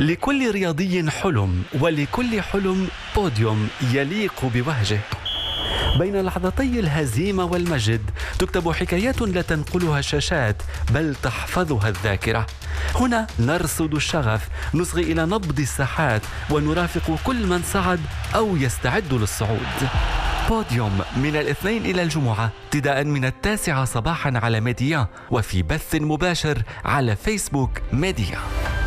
لكل رياضي حلم، ولكل حلم بوديوم يليق بوهجه. بين لحظتي الهزيمة والمجد تكتب حكايات لا تنقلها الشاشات بل تحفظها الذاكرة. هنا نرصد الشغف، نصغي إلى نبض الساحات، ونرافق كل من صعد أو يستعد للصعود. بوديوم من الاثنين إلى الجمعة، ابتداء من 9 صباحا على ميديا، وفي بث مباشر على فيسبوك ميديا.